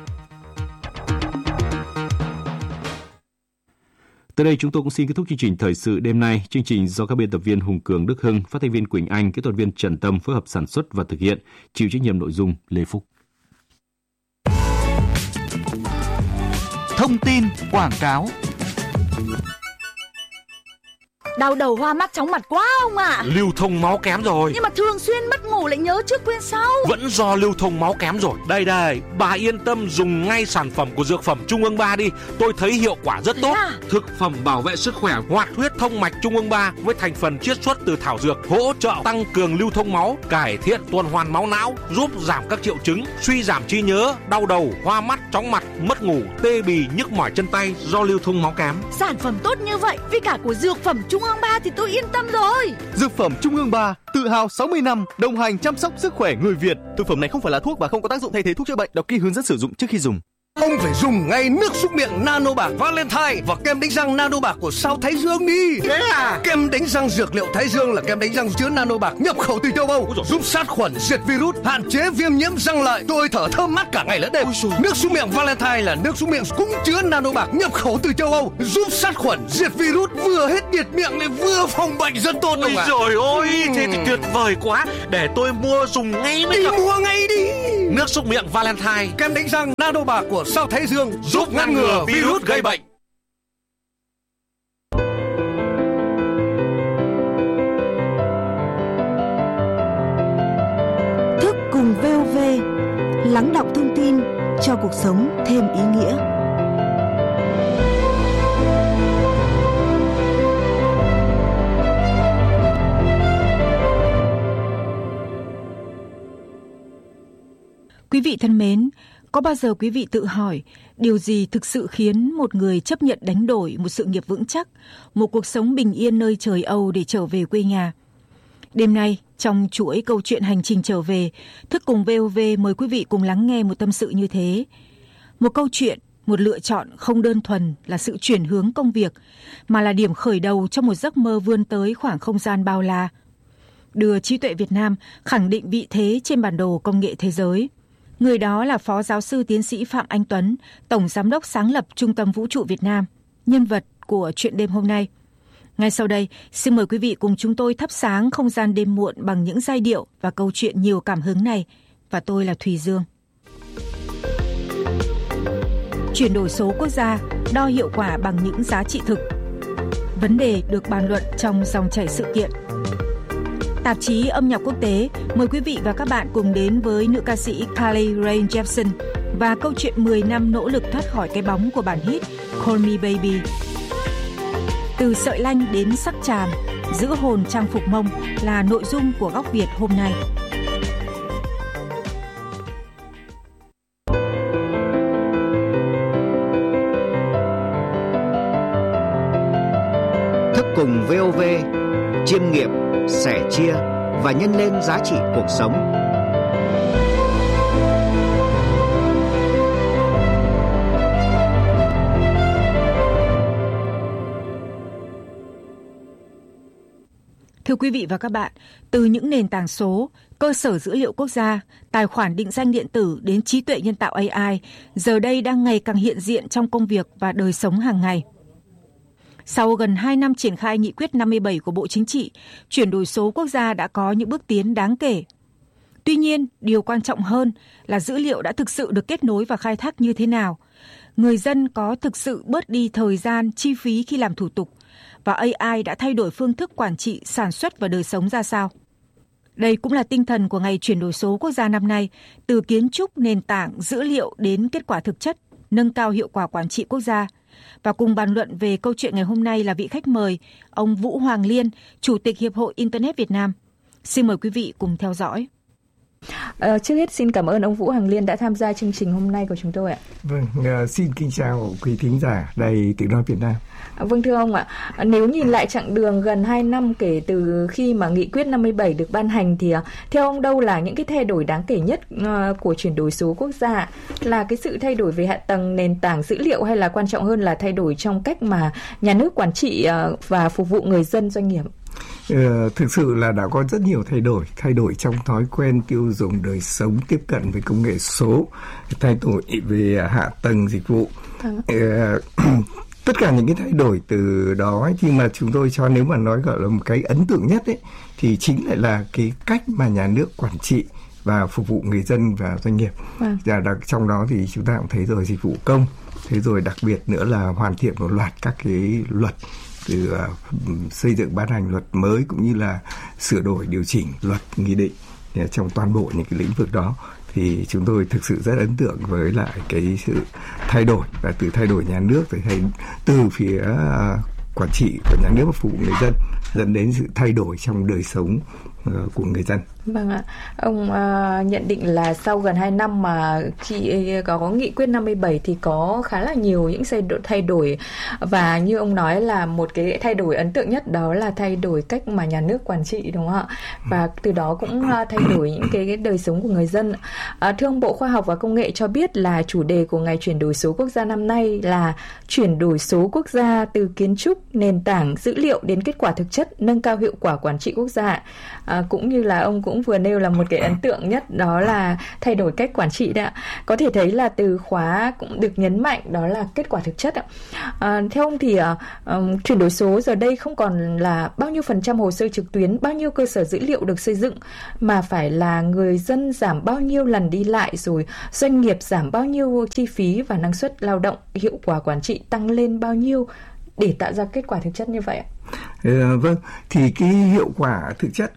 Tới đây chúng tôi cũng xin kết thúc chương trình thời sự đêm nay. Chương trình do các biên tập viên Hùng Cường, Đức Hưng, phát thanh viên Quỳnh Anh, kỹ thuật viên Trần Tâm phối hợp sản xuất và thực hiện, chịu trách nhiệm nội dung Lê Phúc. Thông tin quảng cáo. Đau đầu hoa mắt chóng mặt quá ông ạ. Lưu thông máu kém rồi. Nhưng mà thường xuyên mất ngủ lại nhớ trước quên sau. Vẫn do lưu thông máu kém rồi. Đây, bà yên tâm dùng ngay sản phẩm của Dược phẩm Trung ương 3 đi. Tôi thấy hiệu quả rất tốt. Thực phẩm bảo vệ sức khỏe hoạt huyết thông mạch Trung ương 3 với thành phần chiết xuất từ thảo dược, hỗ trợ tăng cường lưu thông máu, cải thiện tuần hoàn máu não, giúp giảm các triệu chứng suy giảm trí nhớ, đau đầu, hoa mắt, chóng mặt, mất ngủ, tê bì, nhức mỏi chân tay do lưu thông máu kém. Sản phẩm tốt như vậy với cả của Dược phẩm Trung ương 3 thì tôi yên tâm rồi. Dược phẩm Trung ương 3 tự hào 60 năm đồng hành chăm sóc sức khỏe người Việt. Thực phẩm này không phải là thuốc và không có tác dụng thay thế thuốc chữa bệnh. Đọc kỹ hướng dẫn sử dụng trước khi dùng. Ông phải dùng ngay nước súc miệng Nano Bạc Valentine và kem đánh răng Nano Bạc của Sao Thái Dương đi. Thế à? Kem đánh răng dược liệu Thái Dương là kem đánh răng chứa Nano Bạc nhập khẩu từ châu Âu, giúp sát khuẩn, diệt virus, hạn chế viêm nhiễm răng lợi. Tôi thở thơm mát cả ngày lẫn đêm. Nước súc miệng Valentine là nước súc miệng cũng chứa Nano Bạc nhập khẩu từ châu Âu, giúp sát khuẩn, diệt virus, vừa hết nhiệt miệng lại vừa phòng bệnh rất tốt. Ôi trời ơi, thế thì tuyệt vời quá. Để tôi mua dùng ngay mới được. Mua ngay đi. Nước súc miệng Valentine, kem đánh răng Nano Bạc của Sao Thái Dương giúp ngăn ngừa virus gây bệnh. Thức cùng VOV, lắng đọng thông tin cho cuộc sống thêm ý nghĩa. Quý vị thân mến, có bao giờ quý vị tự hỏi điều gì thực sự khiến một người chấp nhận đánh đổi một sự nghiệp vững chắc, một cuộc sống bình yên nơi trời Âu để trở về quê nhà? Đêm nay, trong chuỗi câu chuyện hành trình trở về, Thức Cùng VOV mời quý vị cùng lắng nghe một tâm sự như thế. Một câu chuyện, một lựa chọn không đơn thuần là sự chuyển hướng công việc, mà là điểm khởi đầu cho một giấc mơ vươn tới khoảng không gian bao la, đưa trí tuệ Việt Nam khẳng định vị thế trên bản đồ công nghệ thế giới. Người đó là Phó Giáo sư Tiến sĩ Phạm Anh Tuấn, Tổng Giám đốc sáng lập Trung tâm Vũ trụ Việt Nam, nhân vật của chuyện đêm hôm nay. Ngay sau đây, xin mời quý vị cùng chúng tôi thắp sáng không gian đêm muộn bằng những giai điệu và câu chuyện nhiều cảm hứng này. Và tôi là Thùy Dương. Chuyển đổi số quốc gia, đo hiệu quả bằng những giá trị thực. Vấn đề được bàn luận trong dòng chảy sự kiện. Tạp chí Âm nhạc Quốc tế mời quý vị và các bạn cùng đến với nữ ca sĩ Carly Rae Jepsen và câu chuyện 10 năm nỗ lực thoát khỏi cái bóng của bản hit Call Me Baby. Từ sợi lanh đến sắc tràm, giữ hồn trang phục Mông là nội dung của Góc Việt hôm nay. Thức Cùng VOV, chiêm nghiệm, sẻ chia và nhân lên giá trị cuộc sống. Thưa quý vị và các bạn, từ những nền tảng số, cơ sở dữ liệu quốc gia, tài khoản định danh điện tử đến trí tuệ nhân tạo AI, giờ đây đang ngày càng hiện diện trong công việc và đời sống hàng ngày. Sau gần 2 năm triển khai nghị quyết 57 của Bộ Chính trị, chuyển đổi số quốc gia đã có những bước tiến đáng kể. Tuy nhiên, điều quan trọng hơn là dữ liệu đã thực sự được kết nối và khai thác như thế nào. Người dân có thực sự bớt đi thời gian, chi phí khi làm thủ tục, và AI đã thay đổi phương thức quản trị, sản xuất và đời sống ra sao. Đây cũng là tinh thần của Ngày Chuyển đổi số quốc gia năm nay, từ kiến trúc, nền tảng, dữ liệu đến kết quả thực chất, nâng cao hiệu quả quản trị quốc gia. Và cùng bàn luận về câu chuyện ngày hôm nay là vị khách mời, ông Vũ Hoàng Liên, Chủ tịch Hiệp hội Internet Việt Nam. Xin mời quý vị cùng theo dõi. Trước hết xin cảm ơn ông Vũ Hoàng Liên đã tham gia chương trình hôm nay của chúng tôi ạ. Vâng, xin kính chào quý thính giả Đài Tiếng nói Việt Nam. Vâng, thưa ông ạ, nếu nhìn lại chặng đường gần 2 năm kể từ khi mà nghị quyết 57 được ban hành thì theo ông đâu là những cái thay đổi đáng kể nhất của chuyển đổi số quốc gia? Là cái sự thay đổi về hạ tầng, nền tảng dữ liệu, hay là quan trọng hơn là thay đổi trong cách mà nhà nước quản trị và phục vụ người dân, doanh nghiệp? Thực sự là đã có rất nhiều thay đổi trong thói quen tiêu dùng, đời sống, tiếp cận với công nghệ số, thay đổi về hạ tầng dịch vụ. Tất cả những cái thay đổi từ đó ấy, nhưng mà chúng tôi cho nếu mà nói gọi là một cái ấn tượng nhất ấy, thì chính lại là cái cách mà nhà nước quản trị và phục vụ người dân và doanh nghiệp. Trong đó thì chúng ta cũng thấy rồi dịch vụ công, thế rồi đặc biệt nữa là hoàn thiện một loạt các cái luật, từ xây dựng ban hành luật mới cũng như là sửa đổi điều chỉnh luật, nghị định trong toàn bộ những cái lĩnh vực đó. Thì chúng tôi thực sự rất ấn tượng với lại cái sự thay đổi, và từ thay đổi nhà nước từ phía quản trị của nhà nước và phục vụ người dân dẫn đến sự thay đổi trong đời sống của người dân. Vâng ạ, ông nhận định là sau gần 2 năm mà khi có nghị quyết 57 thì có khá là nhiều những thay đổi, và như ông nói là một cái thay đổi ấn tượng nhất đó là thay đổi cách mà nhà nước quản trị, đúng không ạ? Và từ đó cũng thay đổi những cái đời sống của người dân. Thưa ông, Bộ Khoa học và Công nghệ cho biết là chủ đề của Ngày Chuyển đổi số quốc gia năm nay là chuyển đổi số quốc gia từ kiến trúc, nền tảng, dữ liệu đến kết quả thực chất, nâng cao hiệu quả quản trị quốc gia. Cũng như là ông cũng vừa nêu là một cái ấn tượng nhất đó là thay đổi cách quản trị đấy ạ. Có thể thấy là từ khóa cũng được nhấn mạnh đó là kết quả thực chất ạ. Theo ông thì chuyển đổi số giờ đây không còn là bao nhiêu % hồ sơ trực tuyến, bao nhiêu cơ sở dữ liệu được xây dựng, mà phải là người dân giảm bao nhiêu lần đi lại, rồi doanh nghiệp giảm bao nhiêu chi phí và năng suất lao động, hiệu quả quản trị tăng lên bao nhiêu để tạo ra kết quả thực chất như vậy ạ? Vâng, thì cái hiệu quả thực chất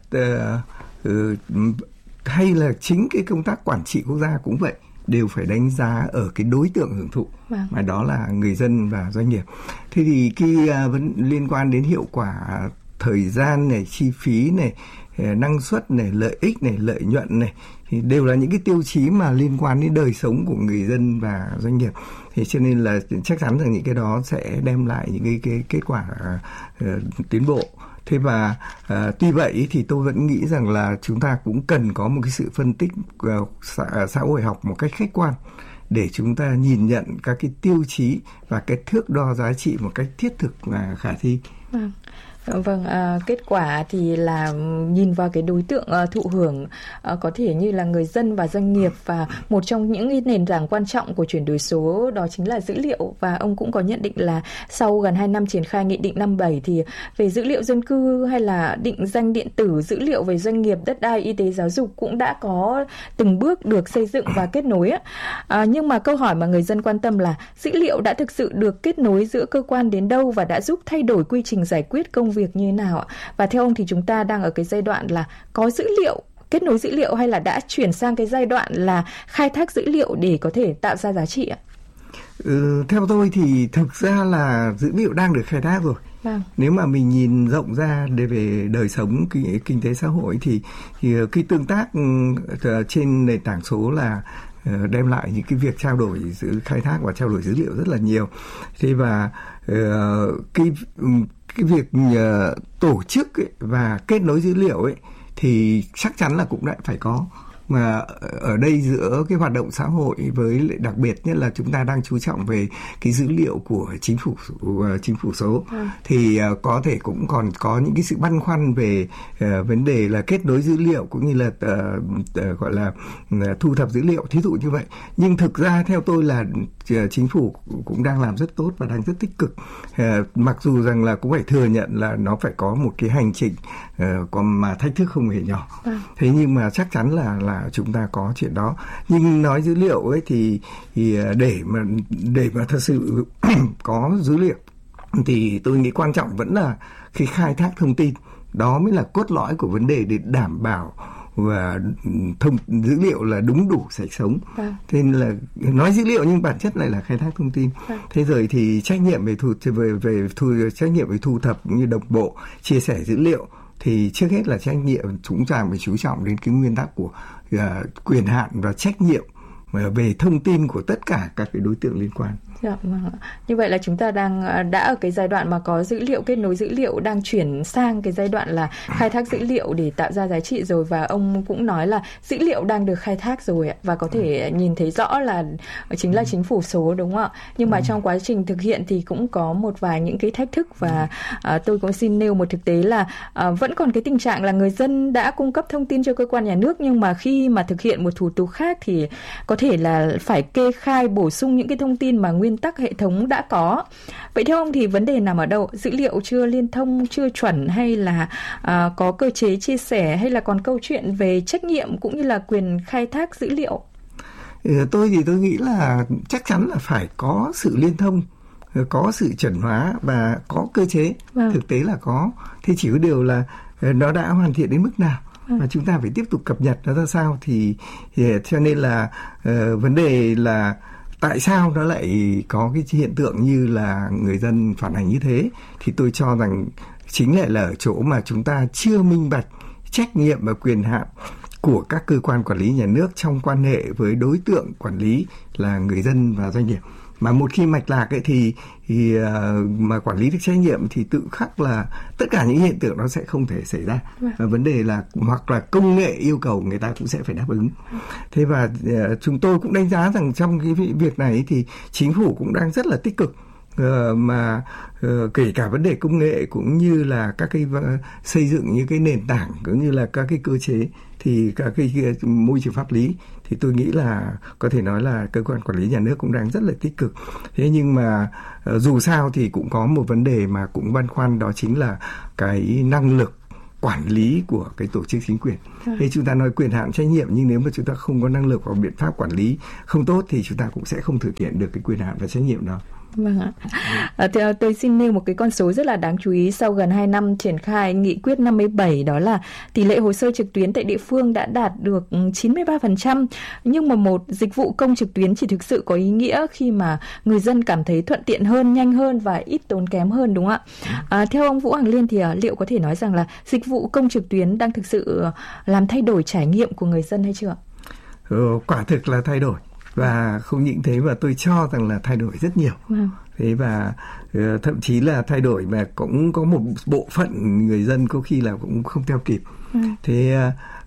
hay là chính cái công tác quản trị quốc gia cũng vậy, đều phải đánh giá ở cái đối tượng hưởng thụ, mà đó là người dân và doanh nghiệp. Thế thì cái vẫn liên quan đến hiệu quả thời gian này, chi phí này, năng suất này, lợi ích này, lợi nhuận này, thì đều là những cái tiêu chí mà liên quan đến đời sống của người dân và doanh nghiệp. Thì cho nên là chắc chắn rằng những cái đó sẽ đem lại những cái kết quả tiến bộ. Thế và tuy vậy thì tôi vẫn nghĩ rằng là chúng ta cũng cần có một cái sự phân tích xã hội học một cách khách quan để chúng ta nhìn nhận các cái tiêu chí và cái thước đo giá trị một cách thiết thực và khả thi. Vâng, kết quả thì là nhìn vào cái đối tượng thụ hưởng có thể như là người dân và doanh nghiệp, và một trong những cái nền tảng quan trọng của chuyển đổi số đó chính là dữ liệu. Và ông cũng có nhận định là sau gần 2 năm triển khai Nghị định 57 thì về dữ liệu dân cư hay là định danh điện tử, dữ liệu về doanh nghiệp, đất đai, y tế, giáo dục cũng đã có từng bước được xây dựng và kết nối. Nhưng mà câu hỏi mà người dân quan tâm là dữ liệu đã thực sự được kết nối giữa cơ quan đến đâu và đã giúp thay đổi quy trình giải quyết công việc như thế nào ạ? Và theo ông thì chúng ta đang ở cái giai đoạn là có dữ liệu, kết nối dữ liệu, hay là đã chuyển sang cái giai đoạn là khai thác dữ liệu để có thể tạo ra giá trị ạ? Theo tôi thì thực ra là dữ liệu đang được khai thác rồi. Nếu mà mình nhìn rộng ra về đời sống kinh tế xã hội thì cái tương tác trên nền tảng số là đem lại những cái việc trao đổi khai thác và trao đổi dữ liệu rất là nhiều. Thế và cái việc tổ chức ấy và kết nối dữ liệu ấy thì chắc chắn là cũng đã phải có. Mà ở đây giữa cái hoạt động xã hội với đặc biệt nhất là chúng ta đang chú trọng về cái dữ liệu của chính phủ số thì có thể cũng còn có những cái sự băn khoăn về vấn đề là kết nối dữ liệu cũng như là gọi là thu thập dữ liệu, thí dụ như vậy. Nhưng thực ra theo tôi là chính phủ cũng đang làm rất tốt và đang rất tích cực. Mặc dù rằng là cũng phải thừa nhận là nó phải có một cái hành trình còn mà thách thức không hề nhỏ. Thế nhưng mà chắc chắn là chúng ta có chuyện đó. Nhưng nói dữ liệu ấy thì để mà thật sự có dữ liệu thì tôi nghĩ quan trọng vẫn là khi khai thác thông tin, đó mới là cốt lõi của vấn đề để đảm bảo và dữ liệu là đúng đủ sạch sống. Thế nên là nói dữ liệu nhưng bản chất lại là khai thác thông tin. Thế rồi thì trách nhiệm về trách nhiệm về thu thập như đồng bộ chia sẻ dữ liệu thì trước hết là trách nhiệm chúng ta phải chú trọng đến cái nguyên tắc của quyền hạn và trách nhiệm về thông tin của tất cả các cái đối tượng liên quan. Dạ, như vậy là chúng ta đã ở cái giai đoạn mà có dữ liệu, kết nối dữ liệu, đang chuyển sang cái giai đoạn là khai thác dữ liệu để tạo ra giá trị rồi. Và ông cũng nói là dữ liệu đang được khai thác rồi và có thể nhìn thấy rõ là chính là chính phủ số, đúng không ạ? Nhưng mà trong quá trình thực hiện thì cũng có một vài những cái thách thức, và tôi cũng xin nêu một thực tế là vẫn còn cái tình trạng là người dân đã cung cấp thông tin cho cơ quan nhà nước, nhưng mà khi mà thực hiện một thủ tục khác thì có thể là phải kê khai bổ sung những cái thông tin mà nguyên tắc hệ thống đã có. Vậy theo ông thì vấn đề nằm ở đâu? Dữ liệu chưa liên thông, chưa chuẩn, hay là có cơ chế chia sẻ, hay là còn câu chuyện về trách nhiệm cũng như là quyền khai thác dữ liệu? Tôi nghĩ là chắc chắn là phải có sự liên thông, có sự chuẩn hóa và có cơ chế. Thực tế là có. Thế chỉ có điều là nó đã hoàn thiện đến mức nào và chúng ta phải tiếp tục cập nhật nó ra sao. Thì cho nên là vấn đề là tại sao nó lại có cái hiện tượng như là người dân phản ánh như thế, thì tôi cho rằng chính lại là ở chỗ mà chúng ta chưa minh bạch trách nhiệm và quyền hạn của các cơ quan quản lý nhà nước trong quan hệ với đối tượng quản lý là người dân và doanh nghiệp. Mà một khi mạch lạc ấy thì mà quản lý được trách nhiệm thì tự khắc là tất cả những hiện tượng nó sẽ không thể xảy ra. Và vấn đề là hoặc là công nghệ yêu cầu người ta cũng sẽ phải đáp ứng. Thế và chúng tôi cũng đánh giá rằng trong cái việc này thì chính phủ cũng đang rất là tích cực. Mà kể cả vấn đề công nghệ cũng như là các cái xây dựng những cái nền tảng cũng như là các cái cơ chế thì các cái môi trường pháp lý thì tôi nghĩ là có thể nói là cơ quan quản lý nhà nước cũng đang rất là tích cực. Thế nhưng mà dù sao thì cũng có một vấn đề mà cũng băn khoăn, đó chính là cái năng lực quản lý của cái tổ chức chính quyền. Thế chúng ta nói quyền hạn trách nhiệm, nhưng nếu mà chúng ta không có năng lực hoặc biện pháp quản lý không tốt thì chúng ta cũng sẽ không thực hiện được cái quyền hạn và trách nhiệm đó. Vâng ạ. Tôi xin nêu một cái con số rất là đáng chú ý sau gần 2 năm triển khai nghị quyết 57, đó là tỷ lệ hồ sơ trực tuyến tại địa phương đã đạt được 93%. Nhưng mà một dịch vụ công trực tuyến chỉ thực sự có ý nghĩa khi mà người dân cảm thấy thuận tiện hơn, nhanh hơn và ít tốn kém hơn, đúng không ạ? Theo ông Vũ Hoàng Liên thì liệu có thể nói rằng là dịch vụ công trực tuyến đang thực sự làm thay đổi trải nghiệm của người dân hay chưa? quả thực là thay đổi. Và không những thế mà tôi cho rằng là thay đổi rất nhiều. Thế và thậm chí là thay đổi mà cũng có một bộ phận người dân có khi là cũng không theo kịp. Thế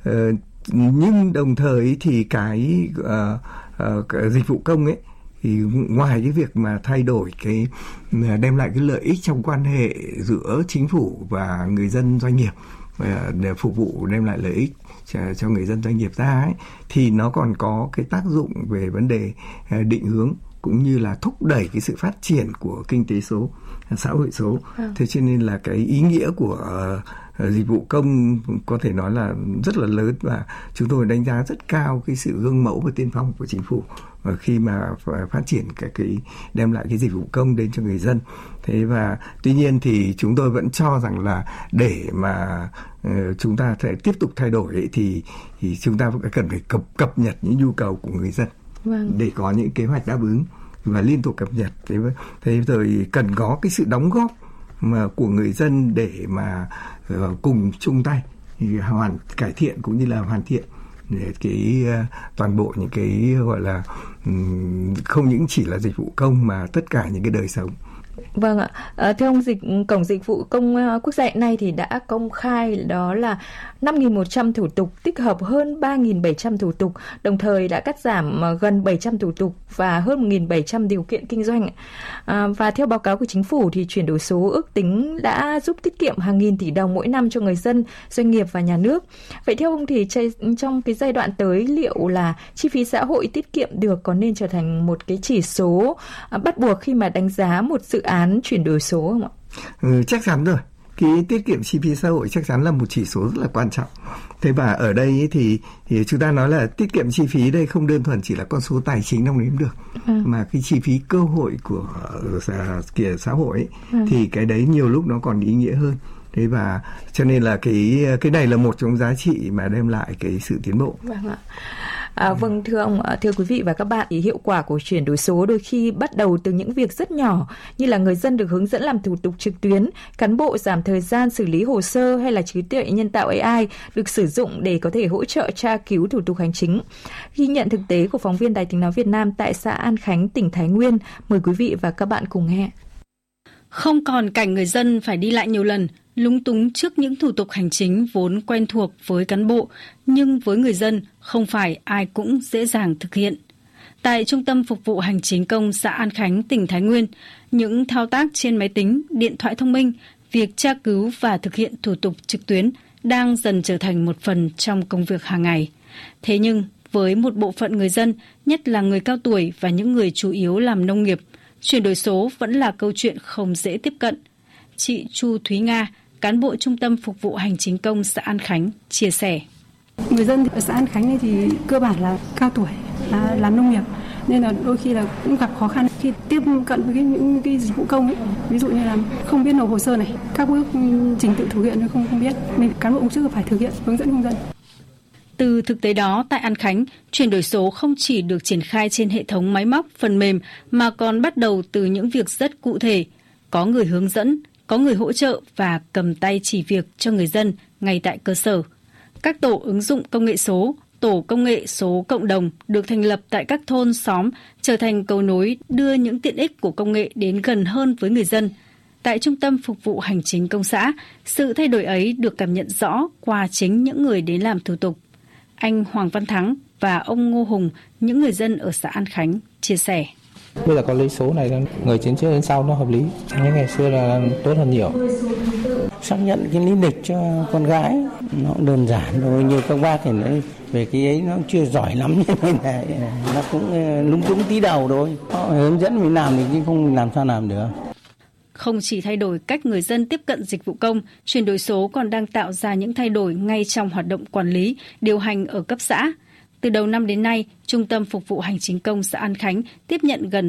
nhưng đồng thời thì cái dịch vụ công ấy, thì ngoài cái việc mà thay đổi cái đem lại cái lợi ích trong quan hệ giữa chính phủ và người dân doanh nghiệp để phục vụ đem lại lợi ích cho người dân doanh nghiệp ra ấy, thì nó còn có cái tác dụng về vấn đề định hướng cũng như là thúc đẩy cái sự phát triển của kinh tế số, xã hội số. Thế cho nên là cái ý nghĩa của dịch vụ công có thể nói là rất là lớn, và chúng tôi đánh giá rất cao cái sự gương mẫu và tiên phong của chính phủ khi mà phát triển cái đem lại cái dịch vụ công đến cho người dân. Thế và tuy nhiên thì chúng tôi vẫn cho rằng là để mà chúng ta thể tiếp tục thay đổi ấy, thì chúng ta vẫn cần phải cập nhật những nhu cầu của người dân để có những kế hoạch đáp ứng và liên tục cập nhật. Thế rồi cần có cái sự đóng góp mà của người dân để mà cùng chung tay cải thiện cũng như là hoàn thiện cái toàn bộ những cái gọi là không những chỉ là dịch vụ công mà tất cả những cái đời sống. Vâng ạ. Thưa ông, Cổng Dịch vụ Công Quốc gia hiện nay thì đã công khai đó là 5.100 thủ tục, tích hợp hơn 3.700 thủ tục, đồng thời đã cắt giảm gần 700 thủ tục và hơn 1.700 điều kiện kinh doanh. Và theo báo cáo của chính phủ thì chuyển đổi số ước tính đã giúp tiết kiệm hàng nghìn tỷ đồng mỗi năm cho người dân, doanh nghiệp và nhà nước. Vậy theo ông thì trong cái giai đoạn tới, liệu là chi phí xã hội tiết kiệm được có nên trở thành một cái chỉ số bắt buộc khi mà đánh giá một dự án chuyển đổi số không ạ? Chắc chắn rồi. Cái tiết kiệm chi phí xã hội chắc chắn là một chỉ số rất là quan trọng. Thế và ở đây thì chúng ta nói là tiết kiệm chi phí đây không đơn thuần chỉ là con số tài chính đong đếm được, mà cái chi phí cơ hội của xã hội ấy, thì cái đấy nhiều lúc nó còn ý nghĩa hơn. Thế và cho nên là cái này là một trong giá trị mà đem lại cái sự tiến bộ. Vâng ạ. Vâng, thưa ông, thưa quý vị và các bạn, thì hiệu quả của chuyển đổi số đôi khi bắt đầu từ những việc rất nhỏ như là người dân được hướng dẫn làm thủ tục trực tuyến, cán bộ giảm thời gian xử lý hồ sơ, hay là trí tuệ nhân tạo AI được sử dụng để có thể hỗ trợ tra cứu thủ tục hành chính. Ghi nhận thực tế của phóng viên Đài Tiếng nói Việt Nam tại xã An Khánh, tỉnh Thái Nguyên. Mời quý vị và các bạn cùng nghe. Không còn cảnh người dân phải đi lại nhiều lần, lúng túng trước những thủ tục hành chính vốn quen thuộc với cán bộ, nhưng với người dân không phải ai cũng dễ dàng thực hiện. Tại Trung tâm Phục vụ Hành chính công xã An Khánh, tỉnh Thái Nguyên, những thao tác trên máy tính, điện thoại thông minh, việc tra cứu và thực hiện thủ tục trực tuyến đang dần trở thành một phần trong công việc hàng ngày. Thế nhưng, với một bộ phận người dân, nhất là người cao tuổi và những người chủ yếu làm nông nghiệp, chuyển đổi số vẫn là câu chuyện không dễ tiếp cận. Chị Chu Thúy Nga, cán bộ Trung tâm Phục vụ Hành chính công xã An Khánh, chia sẻ. Người dân ở xã An Khánh này thì cơ bản là cao tuổi, làm nông nghiệp, nên là đôi khi là cũng gặp khó khăn khi tiếp cận với những cái dịch vụ công ấy. Ví dụ như là không biết nộp hồ sơ này, các bước trình tự thực hiện không biết, nên cán bộ công chức phải thực hiện, hướng dẫn công dân. Từ thực tế đó, tại An Khánh, chuyển đổi số không chỉ được triển khai trên hệ thống máy móc, phần mềm mà còn bắt đầu từ những việc rất cụ thể. Có người hướng dẫn, có người hỗ trợ và cầm tay chỉ việc cho người dân ngay tại cơ sở. Các tổ ứng dụng công nghệ số, tổ công nghệ số cộng đồng được thành lập tại các thôn, xóm, trở thành cầu nối đưa những tiện ích của công nghệ đến gần hơn với người dân. Tại Trung tâm Phục vụ Hành chính công xã, sự thay đổi ấy được cảm nhận rõ qua chính những người đến làm thủ tục. Anh Hoàng Văn Thắng và ông Ngô Hùng, những người dân ở xã An Khánh, chia sẻ. Bây giờ có lấy số này, người trên trước đến sau nó hợp lý. Nhưng ngày xưa là tốt hơn nhiều. Xác nhận cái lý lịch cho con gái nó đơn giản rồi. Nhiều các bác thì nói về cái ấy nó chưa giỏi lắm, nên là nó cũng lúng túng tí đầu thôi. Họ hướng dẫn mình làm thì không làm sao làm được. Không chỉ thay đổi cách người dân tiếp cận dịch vụ công, chuyển đổi số còn đang tạo ra những thay đổi ngay trong hoạt động quản lý, điều hành ở cấp xã. Từ đầu năm đến nay, Trung tâm Phục vụ Hành chính công xã An Khánh tiếp nhận gần